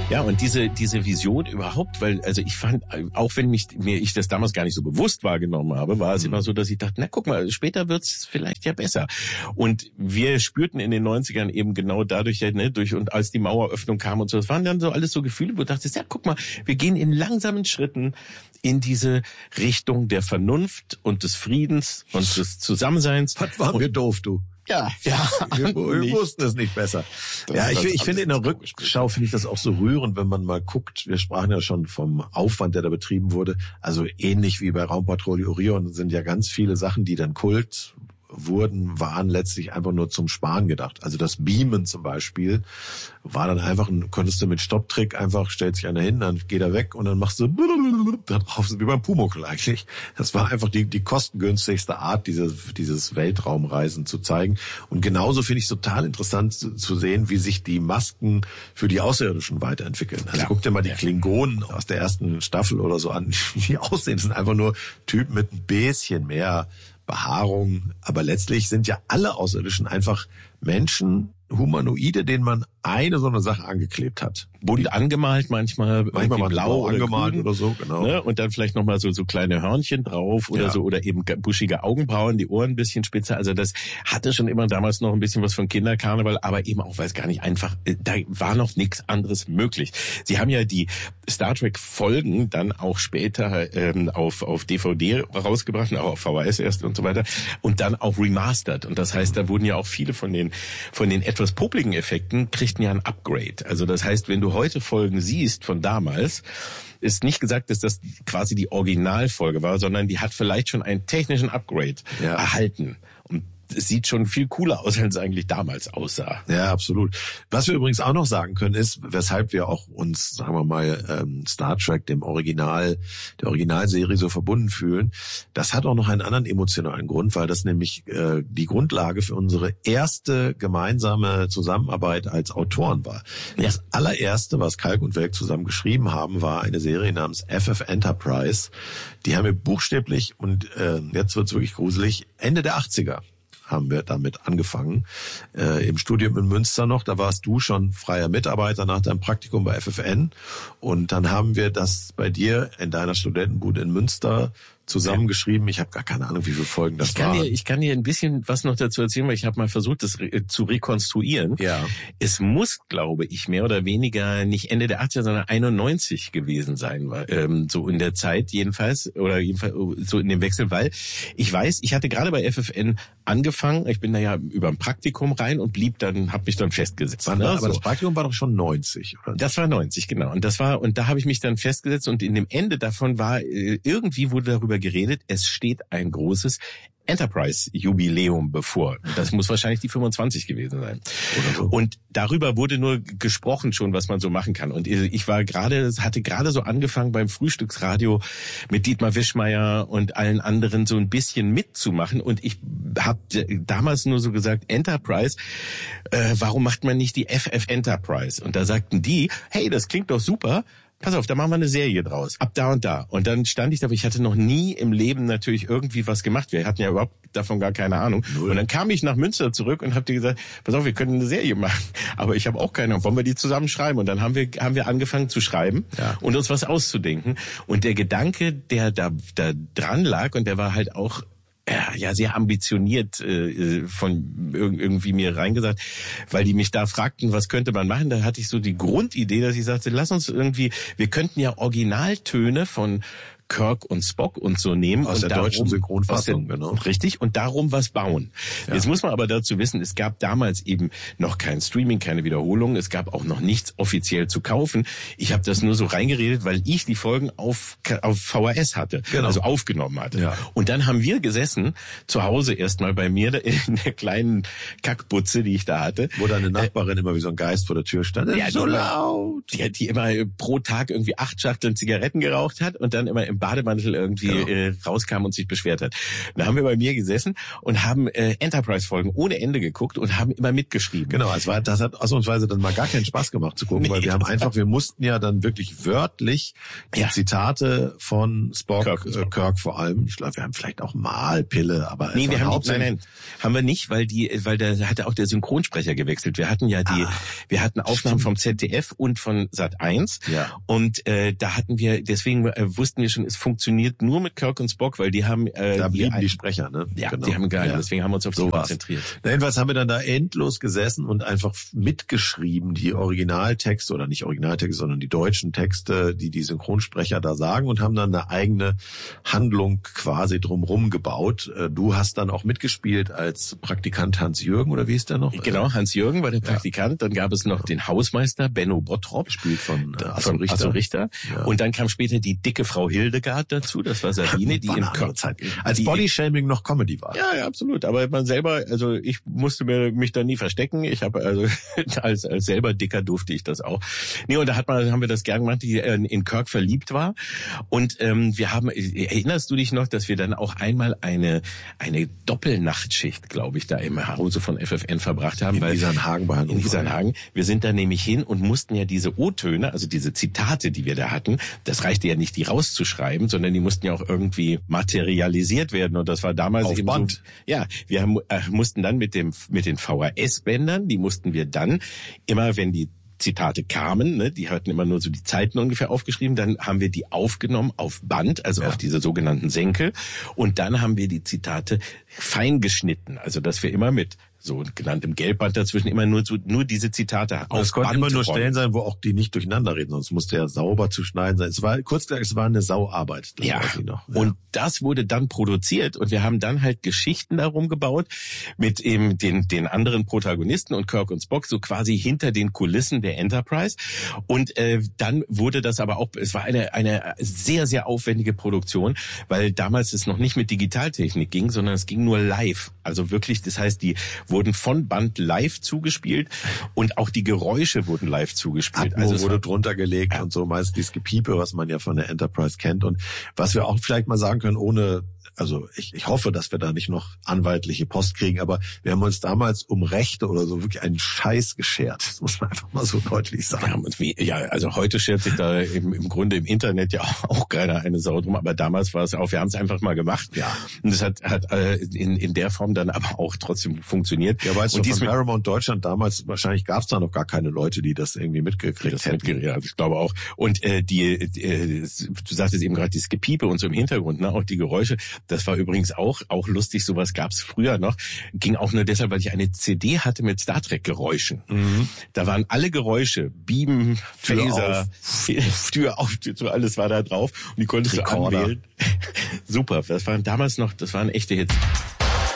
Ja, und diese Vision überhaupt, weil, also ich fand, auch wenn ich das damals gar nicht so bewusst wahrgenommen habe, war es immer so, dass ich dachte, na guck mal, später wird's vielleicht ja besser. Und wir spürten in den 90ern eben genau dadurch, ja, ne, und als die Maueröffnung kam und so, das waren dann so alles so Gefühle, wo du dachtest, ja guck mal, wir gehen in langsamen Schritten in diese Richtung der Vernunft und des Friedens und des Zusammenseins. Was waren wir doof, du? Ja. Wir wussten es nicht besser. Ja, ich finde in der Rückschau finde ich das auch so rührend, wenn man mal guckt. Wir sprachen ja schon vom Aufwand, der da betrieben wurde. Also ähnlich wie bei Raumpatrouille Orion sind ja ganz viele Sachen, die dann Kult wurden, waren letztlich einfach nur zum Sparen gedacht. Also das Beamen zum Beispiel war dann einfach, konntest du mit Stopptrick einfach, stellt sich einer hin, dann geht er weg und dann machst du da drauf, wie beim Pumuckl eigentlich. Das war einfach die kostengünstigste Art, dieses Weltraumreisen zu zeigen. Und genauso finde ich es total interessant zu sehen, wie sich die Masken für die Außerirdischen weiterentwickeln. Also guck dir mal die Klingonen aus der ersten Staffel oder so an, wie die aussehen. Das sind einfach nur Typen mit ein bisschen mehr Behaarung, aber letztlich sind ja alle Außerirdischen einfach Menschen, Humanoide, denen man eine so eine Sache angeklebt hat. Bunt angemalt manchmal mal blau oder angemalt grün, oder so, genau. Ne? Und dann vielleicht nochmal so kleine Hörnchen drauf oder so, oder eben buschige Augenbrauen, die Ohren ein bisschen spitzer. Also das hatte schon immer damals noch ein bisschen was von Kinderkarneval, aber eben auch, weil es gar nicht einfach, da war noch nichts anderes möglich. Sie haben ja die Star Trek Folgen dann auch später auf DVD rausgebracht, auch auf VHS erst und so weiter, und dann auch remastert. Und das heißt, da wurden ja auch viele von den etwas popligen Effekten kriegten ja ein Upgrade. Also das heißt, wenn du heute Folgen siehst von damals, ist nicht gesagt, dass das quasi die Originalfolge war, sondern die hat vielleicht schon einen technischen Upgrade erhalten. Und es sieht schon viel cooler aus, als es eigentlich damals aussah. Ja, absolut. Was wir übrigens auch noch sagen können, ist, weshalb wir auch uns, sagen wir mal, Star Trek, der Originalserie so verbunden fühlen. Das hat auch noch einen anderen emotionalen Grund, weil das nämlich die Grundlage für unsere erste gemeinsame Zusammenarbeit als Autoren war. Ja. Das allererste, was Kalk und Welk zusammen geschrieben haben, war eine Serie namens FF Enterprise. Die haben wir buchstäblich, und jetzt wird's wirklich gruselig, Ende der 80er haben wir damit angefangen. Im Studium in Münster noch, da warst du schon freier Mitarbeiter nach deinem Praktikum bei FFN. Und dann haben wir das bei dir in deiner Studentenbude in Münster zusammengeschrieben. Ich habe gar keine Ahnung, wie viele Folgen das waren. Ich kann dir ein bisschen was noch dazu erzählen, weil ich habe mal versucht, das zu rekonstruieren. Ja. Es muss, glaube ich, mehr oder weniger nicht Ende der 80er, sondern 91 gewesen sein, so in der Zeit jedenfalls, oder jedenfalls so in dem Wechsel, weil ich weiß, ich hatte gerade bei FFN angefangen, ich bin da ja über ein Praktikum rein und habe mich dann festgesetzt. Aber das Praktikum war doch schon 90, oder? Das war 90, genau. Und da habe ich mich dann festgesetzt, und in dem Ende davon war, irgendwie wurde darüber geredet, es steht ein großes Enterprise-Jubiläum bevor. Das muss wahrscheinlich die 25 gewesen sein. Oder so. Und darüber wurde nur gesprochen schon, was man so machen kann. Und ich hatte gerade so angefangen beim Frühstücksradio mit Dietmar Wischmeier und allen anderen so ein bisschen mitzumachen. Und ich habe damals nur so gesagt, Enterprise, warum macht man nicht die FF Enterprise? Und da sagten die, hey, das klingt doch super. Pass auf, da machen wir eine Serie draus. Ab da und da. Und dann stand ich da, ich hatte noch nie im Leben natürlich irgendwie was gemacht. Wir hatten ja überhaupt davon gar keine Ahnung. Null. Und dann kam ich nach Münster zurück und habe dir gesagt, pass auf, wir können eine Serie machen. Aber ich habe auch keine Ahnung. Wollen wir die zusammen schreiben? Und dann haben wir angefangen zu schreiben und uns was auszudenken. Und der Gedanke, der da dran lag, und der war halt auch sehr ambitioniert von irgendwie mir reingesagt, weil die mich da fragten, was könnte man machen. Da hatte ich so die Grundidee, dass ich sagte, lass uns irgendwie, wir könnten ja Originaltöne von Kirk und Spock und so nehmen. Aus der deutschen Synchronfassung, genau. Richtig, und darum was bauen. Ja. Jetzt muss man aber dazu wissen, es gab damals eben noch kein Streaming, keine Wiederholung, es gab auch noch nichts offiziell zu kaufen. Ich habe das nur so reingeredet, weil ich die Folgen auf VHS hatte, also aufgenommen hatte. Ja. Und dann haben wir gesessen, zu Hause erstmal bei mir in der kleinen Kackbutze, die ich da hatte. Wo deine Nachbarin immer wie so ein Geist vor der Tür stand. Ja, so laut. Die immer pro Tag irgendwie 8 Schachteln Zigaretten geraucht hat und dann immer im im Bademantel irgendwie rauskam und sich beschwert hat. Da haben wir bei mir gesessen und haben Enterprise-Folgen ohne Ende geguckt und haben immer mitgeschrieben. Genau, das hat ausnahmsweise dann mal gar keinen Spaß gemacht zu gucken, weil wir mussten ja dann wirklich wörtlich die Zitate von Spock, Kirk vor allem. Ich glaube, wir haben vielleicht auch mal Pille, aber wir haben wir nicht, weil da hatte auch der Synchronsprecher gewechselt. Wir hatten ja wir hatten Aufnahmen vom ZDF und von Sat.1 und da hatten wir, deswegen wussten wir schon, es funktioniert nur mit Kirk und Spock, weil die haben da blieben die Sprecher, ne? Ja, genau. Die haben gehalten, deswegen haben wir uns auf die konzentriert. Jedenfalls haben wir dann da endlos gesessen und einfach mitgeschrieben, die Originaltexte oder nicht Originaltexte, sondern die deutschen Texte, die Synchronsprecher da sagen und haben dann eine eigene Handlung quasi drumherum gebaut. Du hast dann auch mitgespielt als Praktikant Hans-Jürgen, oder wie ist der noch? Genau, Hans-Jürgen war der Praktikant. Dann gab es noch den Hausmeister Benno Bottrop, gespielt von Asso Richter. Ja. Und dann kam später die dicke Frau Hildegard dazu, das war Sabine, die in Zeit als Bodyshaming noch Comedy war. Ja, absolut. Aber man selber, also ich musste mich da nie verstecken. Ich habe also als selber Dicker durfte ich das auch. Nee, und da haben wir das gern gemacht, die in Kirk verliebt war. Und erinnerst du dich noch, dass wir dann auch einmal eine Doppelnachtschicht, glaube ich, da im Hause von FFN verbracht haben. In Wiesernhagen bei Hannover. In Wiesernhagen. Wir sind da nämlich hin und mussten ja diese O-Töne, also diese Zitate, die wir da hatten, das reichte ja nicht, die rauszuschreiben, sondern die mussten ja auch irgendwie materialisiert werden. Und das war damals auf eben Band. So, ja, wir mussten dann mit den VHS-Bändern, die mussten wir dann immer, wenn die Zitate kamen, ne, die hatten immer nur so die Zeiten ungefähr aufgeschrieben, dann haben wir die aufgenommen auf Band, also auf diese sogenannten Senkel, und dann haben wir die Zitate fein geschnitten, also dass wir immer mit so genanntem Gelbband dazwischen immer nur diese Zitate auf es konnten immer nur Stellen sein, wo auch die nicht durcheinander reden, sonst musste ja sauber zu schneiden sein. Es war eine Sauarbeit. Ja. Und das wurde dann produziert und wir haben dann halt Geschichten darum gebaut mit eben den anderen Protagonisten und Kirk und Spock so quasi hinter den Kulissen der Enterprise. Und dann wurde das aber auch, es war eine sehr, sehr aufwendige Produktion, weil damals es noch nicht mit Digitaltechnik ging, sondern es ging nur live. Also wirklich, das heißt, die wurden von Band live zugespielt und auch die Geräusche wurden live zugespielt. Atmo also wurde drunter gelegt und so, meist dieses Gepiepe, was man ja von der Enterprise kennt. Und was wir auch vielleicht mal sagen können, also ich hoffe, dass wir da nicht noch anwaltliche Post kriegen, aber wir haben uns damals um Rechte oder so wirklich einen Scheiß geschert. Das muss man einfach mal so deutlich sagen. Also heute schert sich da im Grunde im Internet ja auch keiner eine Sau drum, aber damals war es auch, wir haben es einfach mal gemacht. Ja. Und das hat in der Form dann aber auch trotzdem funktioniert. Ja, weißt du, von Paramount Deutschland damals, wahrscheinlich gab es da noch gar keine Leute, die das irgendwie mitgekriegt hätten. Ja, ich glaube auch. Und du sagtest eben gerade dieses Gepiepe und so im Hintergrund, ne, auch die Geräusche. Das war übrigens auch lustig, sowas gab es früher noch. Ging auch nur deshalb, weil ich eine CD hatte mit Star Trek Geräuschen. Mhm. Da waren alle Geräusche, Beamen, Phaser, Tür auf, alles war da drauf und die konntest du anwählen. Super, das waren echte Hits.